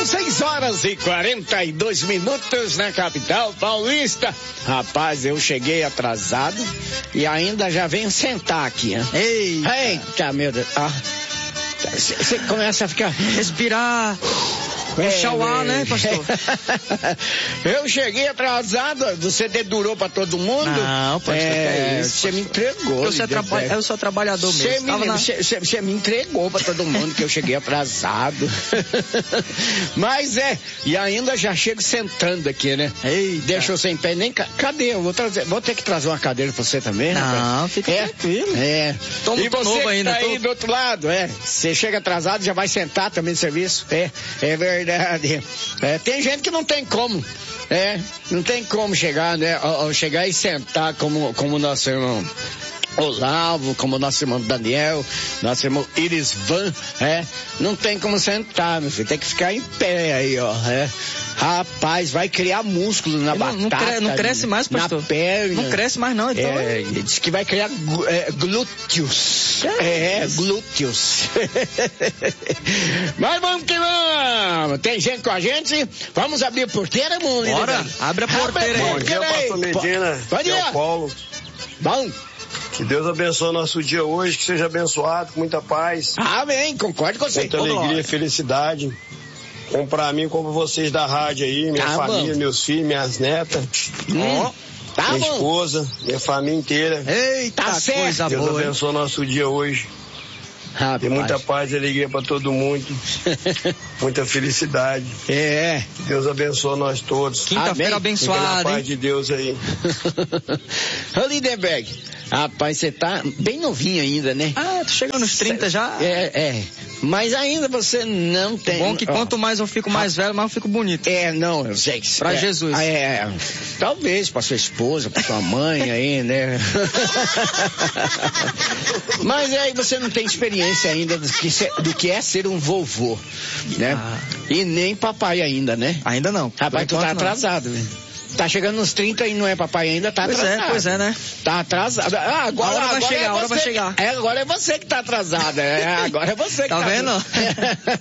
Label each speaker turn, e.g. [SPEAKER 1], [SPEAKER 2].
[SPEAKER 1] 6 horas e 42 minutos na capital paulista. Rapaz, eu cheguei atrasado e ainda já venho sentar aqui, hein? Eita, meu Deus. Você começa a ficar...
[SPEAKER 2] Respirar... Puxar o ar, né, pastor?
[SPEAKER 1] Eu cheguei atrasado, você dedurou pra todo mundo?
[SPEAKER 2] Não, pastor, que é isso?
[SPEAKER 1] Você me entregou.
[SPEAKER 2] Eu sou trabalhador mesmo.
[SPEAKER 1] Você me entregou pra todo mundo que eu cheguei atrasado. Mas e ainda já chego sentando aqui, né?
[SPEAKER 2] Eita.
[SPEAKER 1] Deixa eu sem pé, nem... Cadê? Eu vou ter que trazer uma cadeira pra você também,
[SPEAKER 2] não,
[SPEAKER 1] rapaz?
[SPEAKER 2] Fica tranquilo.
[SPEAKER 1] Tô e você novo ainda, tá aí do outro lado, você chega atrasado, já vai sentar também no serviço? É verdade. Tem gente que não tem como, não tem como chegar, né? Chegar e sentar como nosso irmão Olavo, como nosso irmão Daniel, nosso irmão Irisvan, não tem como sentar, meu filho, tem que ficar em pé aí, ó, Rapaz, vai criar músculo na batata.
[SPEAKER 2] Não cresce mais, pastor?
[SPEAKER 1] Na perna.
[SPEAKER 2] Não cresce mais não, então.
[SPEAKER 1] Diz que vai criar glúteos. Glúteos. Mas vamos que vamos. Tem gente com a gente? Vamos abrir a porteira, mundo?
[SPEAKER 2] Bora, abre a porteira aí.
[SPEAKER 3] Bom dia, pastor Medina.
[SPEAKER 1] Bom dia.
[SPEAKER 3] É o Paulo.
[SPEAKER 1] Bom.
[SPEAKER 3] Que Deus abençoe o nosso dia hoje, que seja abençoado, com muita paz.
[SPEAKER 1] Amém, concordo com você.
[SPEAKER 3] Muita alegria e felicidade. Como pra mim, como vocês da rádio aí, minha família, meus filhos, minhas netas. Minha esposa, minha família inteira.
[SPEAKER 1] Eita, coisa
[SPEAKER 3] Deus
[SPEAKER 1] boa.
[SPEAKER 3] abençoe o nosso dia hoje.
[SPEAKER 1] Rapaz.
[SPEAKER 3] Tem muita paz e alegria pra todo mundo. Muita felicidade.
[SPEAKER 1] Que
[SPEAKER 3] Deus abençoe nós todos.
[SPEAKER 2] Quinta-feira abençoada.
[SPEAKER 3] Na paz de Deus aí.
[SPEAKER 1] Ô, Lindenberg, rapaz, você tá bem novinho ainda, né?
[SPEAKER 2] Tô chegando nos 30 já.
[SPEAKER 1] Mas ainda você não tem...
[SPEAKER 2] Bom que quanto mais eu fico mais velho, mais eu fico bonito.
[SPEAKER 1] Não, eu sei que...
[SPEAKER 2] Pra Jesus.
[SPEAKER 1] Talvez pra sua esposa, pra sua mãe aí, né? Mas aí você não tem experiência ainda do que é ser um vovô, né? E nem papai ainda, né?
[SPEAKER 2] Ainda não.
[SPEAKER 1] Rapaz, tu tá atrasado, né? Tá chegando nos 30 e não é papai ainda, tá atrasado.
[SPEAKER 2] Pois é, né?
[SPEAKER 1] Tá atrasado. Agora
[SPEAKER 2] a hora vai chegar.
[SPEAKER 1] Agora é você que tá atrasado. Agora é você que
[SPEAKER 2] tá vendo?